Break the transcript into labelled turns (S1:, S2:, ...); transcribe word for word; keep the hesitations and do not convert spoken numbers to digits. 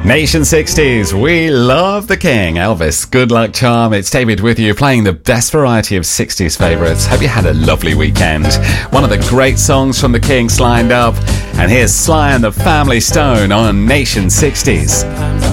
S1: Nation sixties, we love the King. Elvis, Good Luck Charm. It's David with you, playing the best variety of sixties favourites. Hope you had a lovely weekend. One of the great songs from the Kings lined up. And here's Sly and the Family Stone on Nation sixties.